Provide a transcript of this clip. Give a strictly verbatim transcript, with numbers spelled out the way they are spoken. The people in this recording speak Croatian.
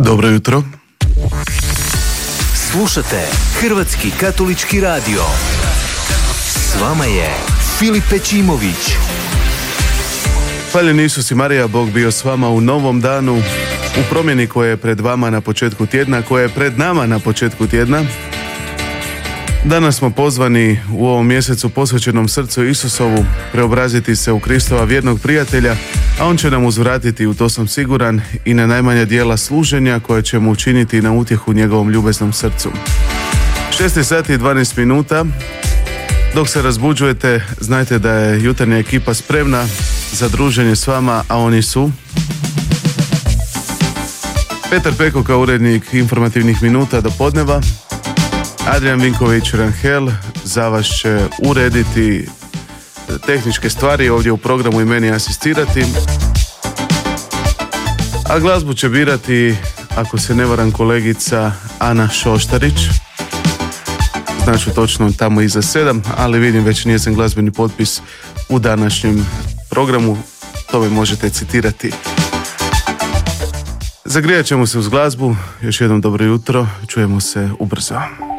Dobro jutro. Slušate Hrvatski katolički radio. S vama je Filip Pečimović. Hvaljeni Isus i Marija, Bog bio s vama u novom danu, u promjeni koja je pred vama na početku tjedna, koja je pred nama na početku tjedna. Danas smo pozvani u ovom mjesecu posvećenom srcu Isusovu preobraziti se u Kristova vjernog prijatelja, a on će nam uzvratiti, u to sam siguran, i na najmanja dijela služenja koja ćemo učiniti na utjehu njegovom ljubeznom srcu. šest sati i dvanaest minuta. Dok se razbuđujete, znajte da je jutarnja ekipa spremna za druženje s vama, a oni su Petar Peko kao urednik informativnih minuta do podneva, Adrian Vinković Ranhel za vas će urediti tehničke stvari ovdje u programu i meni asistirati, a glazbu će birati, ako se ne varam, kolegica Ana Šoštarić. Znači točno tamo iza sedam, ali vidim već njezin glazbeni potpis u današnjem programu, to me možete citirati. Zagrijat ćemo se uz glazbu. Još jednom dobro jutro, čujemo se ubrzo.